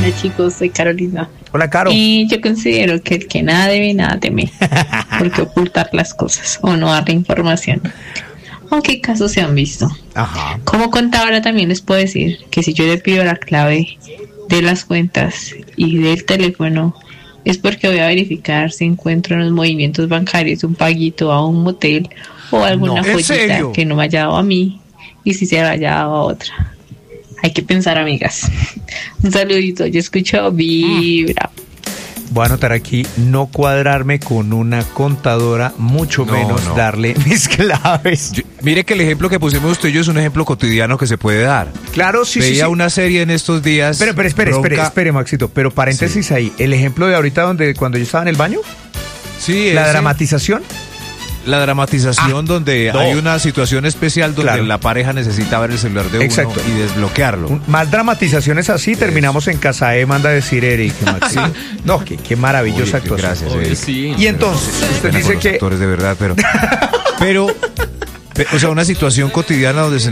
Hola chicos, soy Carolina. Hola, Caro. Y yo considero que el que nada debe, nada teme. Porque ocultar las cosas o no dar la información. Aunque casos se han visto. Ajá. Como contadora también les puedo decir que si yo le pido la clave de las cuentas y del teléfono, es porque voy a verificar si encuentro en los movimientos bancarios un paguito a un motel o alguna ¿en joyita serio? que no me haya dado a mí y si se haya dado a otra. Hay que pensar, amigas. Un saludito, yo escucho Vibra. Voy a anotar aquí no cuadrarme con una contadora, mucho menos darle mis claves. Mire que el ejemplo que pusimos usted y yo es un ejemplo cotidiano que se puede dar. Claro, sí, Veía sí. una serie en estos días. Pero espere, Maxito. Pero paréntesis ahí. El ejemplo de ahorita cuando yo estaba en el baño, Sí, la ese. dramatización. La dramatización donde no. hay una situación especial donde Claro. la pareja necesita ver el celular de Exacto. uno y desbloquearlo. Más dramatizaciones así, terminamos en Casa E, manda a decir Eric. Maxito. No, qué maravillosa Oye, qué actuación. gracias, Oye, Eric. sí. Y entonces, usted Pena dice con los que actores de verdad, pero o sea, una situación cotidiana donde se